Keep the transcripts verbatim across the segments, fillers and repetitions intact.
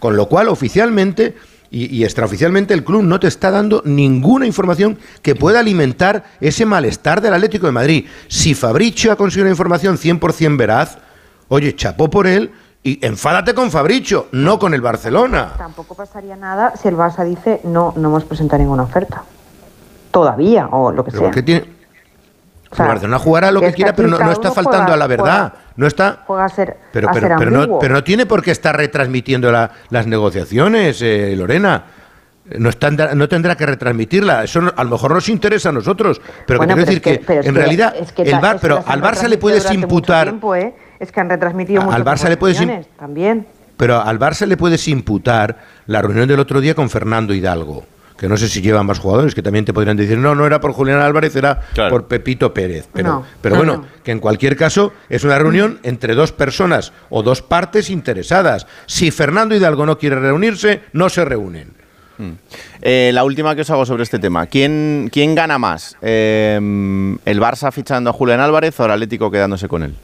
Con lo cual, oficialmente y, y extraoficialmente, el club no te está dando ninguna información que pueda alimentar ese malestar del Atlético de Madrid. Si Fabricio ha conseguido una información cien por ciento veraz, oye, chapó por él y enfádate con Fabricio, no con el Barcelona. Tampoco pasaría nada si el Barça dice no, no hemos presentado ninguna oferta. Todavía, o lo que ¿Pero sea. por qué tiene...? O sea, el Barcelona jugará lo que, es que quiera, pero no, no está faltando juega, a la verdad. Juega, no está. Juega a ser, pero, a pero, ser pero, no, pero no tiene por qué estar retransmitiendo la, las negociaciones, eh, Lorena. No, está, no tendrá que retransmitirla. Eso no, a lo mejor nos interesa a nosotros. Pero bueno, que quiero pero decir es que, que, pero es en que, realidad, es que el Bar, es pero que al Barça le puedes imputar. Tiempo, ¿eh? Es que han retransmitido muchas al Barça le puedes también. Pero al Barça le puedes imputar la reunión del otro día con Fernando Hidalgo, que no sé si llevan más jugadores, que también te podrían decir, no, no era por Julián Álvarez, era claro. por Pepito Pérez. Pero, no, pero no, bueno, no. que en cualquier caso es una reunión entre dos personas o dos partes interesadas. Si Fernando Hidalgo no quiere reunirse, no se reúnen. Hmm. Eh, la última que os hago sobre este tema. ¿Quién, quién gana más? Eh, ¿El Barça fichando a Julián Álvarez o el Atlético quedándose con él?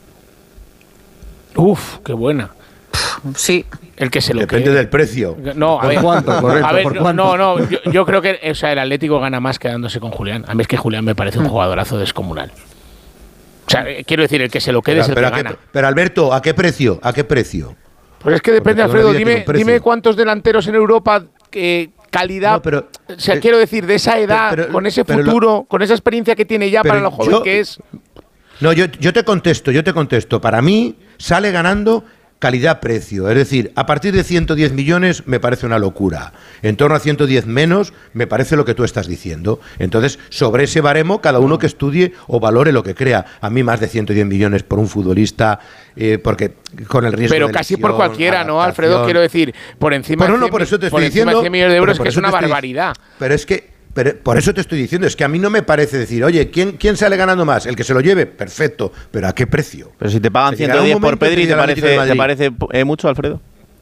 Uf, qué buena. Sí, el que se lo Depende quede. del precio. No, a ¿Por ver, cuánto? Correcto, a ver, ¿por no, cuánto? no, no, yo, yo creo que o sea, el Atlético gana más quedándose con Julián. A mí es que Julián me parece un jugadorazo descomunal. O sea, quiero decir, el que se lo quede Pero, es el pero, que qué, gana. pero Alberto, ¿a qué precio? ¿A qué precio? Pues es que depende, Alfredo. Dime, dime cuántos delanteros en Europa, eh, calidad. No, pero, o sea, eh, quiero decir, de esa edad, pero, pero, con ese pero futuro, lo, con esa experiencia que tiene ya para lo joven yo, que es. No, yo, yo te contesto, yo te contesto. Para mí sale ganando calidad-precio. Es decir, a partir de ciento diez millones me parece una locura. En torno a ciento diez menos me parece lo que tú estás diciendo. Entonces, sobre ese baremo, cada uno que estudie o valore lo que crea. A mí más de ciento diez millones por un futbolista, eh, porque con el riesgo Pero de casi lesión, por cualquiera, ¿no, adaptación. Alfredo? Quiero decir, por encima Pero de no, cien, por eso te por estoy encima diciendo, de cien millones de euros, pero por que es eso una te estoy- barbaridad. Pero es que Pero por eso te estoy diciendo, es que a mí no me parece decir, oye, ¿quién, quién sale ganando más? El que se lo lleve, perfecto, pero ¿a qué precio? Pero si te pagan ciento diez por Pedri, ¿te parece, ¿te parece eh, mucho, Alfredo?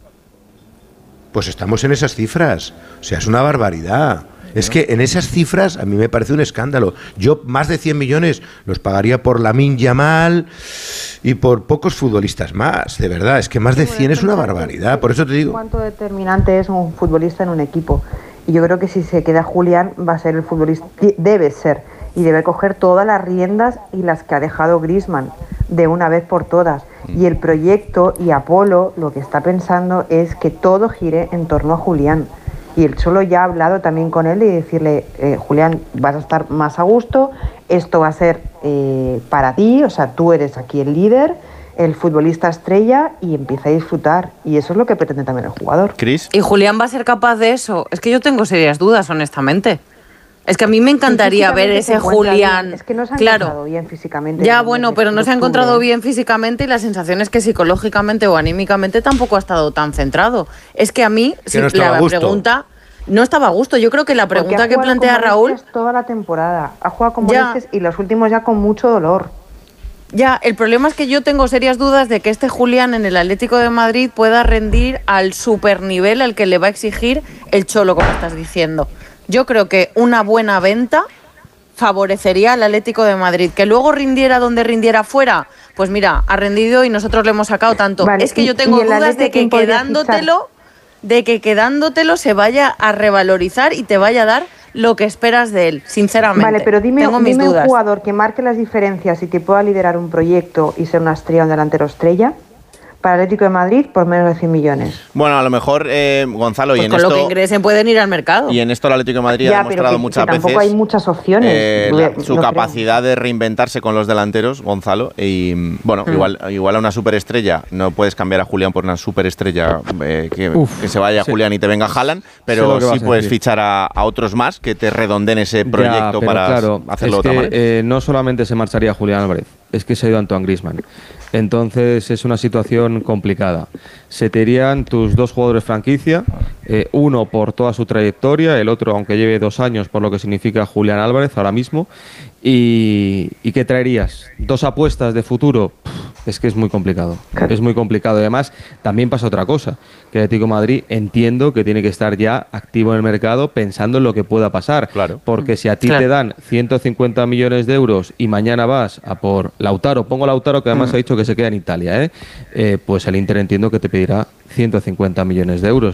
Pues estamos en esas cifras, o sea, es una barbaridad. Es que en esas cifras a mí me parece un escándalo. Yo más de cien millones los pagaría por Lamine Yamal y por pocos futbolistas más, de verdad. Es que más de cien es una barbaridad, por eso te digo. ¿Cuánto determinante es un futbolista en un equipo? Y yo creo que si se queda Julián va a ser el futbolista, debe ser, y debe coger todas las riendas y las que ha dejado Griezmann de una vez por todas. Y el proyecto y Apolo lo que está pensando es que todo gire en torno a Julián. Y el Cholo ya ha hablado también con él y decirle, eh, Julián, vas a estar más a gusto, esto va a ser eh, para ti, o sea, tú eres aquí el líder, el futbolista estrella, y empieza a disfrutar. Y eso es lo que pretende también el jugador. ¿Cris? ¿Y Julián va a ser capaz de eso? Es que yo tengo serias dudas, honestamente. Es que a mí me encantaría ver ese Julián. Bien. Es que no se ha claro. encontrado bien físicamente. Ya, bueno, pero no se ha encontrado bien físicamente y la sensación es que psicológicamente o anímicamente tampoco ha estado tan centrado. Es que a mí, que si no estaba la a gusto. pregunta no estaba a gusto. Yo creo que la pregunta que plantea Raúl... toda la temporada. Ha jugado con Ya. molestias y los últimos ya con mucho dolor. Ya, el problema es que yo tengo serias dudas de que este Julián en el Atlético de Madrid pueda rendir al supernivel al que le va a exigir el Cholo, como estás diciendo. Yo creo que una buena venta favorecería al Atlético de Madrid. Que luego rindiera donde rindiera fuera, pues mira, ha rendido y nosotros le hemos sacado tanto. Vale, es que y- yo tengo y el dudas Atleti, de que ¿quién podría quedándotelo, de que quedándotelo se vaya a revalorizar y te vaya a dar lo que esperas de él, sinceramente. Vale, pero dime, tengo mis dime un dudas. jugador que marque las diferencias y que pueda liderar un proyecto y ser una estrella, un delantero estrella, para Atlético de Madrid por menos de cien millones. Bueno, a lo mejor, eh, Gonzalo, Pues y en con esto... lo que ingresen pueden ir al mercado. Y en esto el Atlético de Madrid Ya, ha pero demostrado que- muchas que tampoco veces hay muchas opciones. eh, No la- creo. su capacidad de reinventarse con los delanteros, Gonzalo. Y bueno, Mm. igual, igual a una superestrella no puedes cambiar a Julián por una superestrella eh, que, Uf, que se vaya sí. Julián y te venga Haaland, Sé pero lo que sí vas a puedes decir. fichar a, a otros más que te redonden ese proyecto Ya, pero para claro, hacerlo es de otra que, manera. eh, no solamente se marcharía Julián Álvarez, es que se ha ido Antoine Griezmann. Entonces es una situación complicada. Se te irían tus dos jugadores franquicia, eh, uno por toda su trayectoria, el otro aunque lleve dos años por lo que significa Julián Álvarez ahora mismo. ¿Y, y qué traerías? ¿Dos apuestas de futuro? Pff, es que es muy complicado. Es muy complicado. Además, también pasa otra cosa, que el Atlético de Madrid entiendo que tiene que estar ya activo en el mercado pensando en lo que pueda pasar. Claro. Porque si a ti Claro. te dan ciento cincuenta millones de euros y mañana vas a por Lautaro, pongo Lautaro que además ha dicho que se queda en Italia, ¿eh? Eh, pues el Inter entiendo que te pedirá ciento cincuenta millones de euros.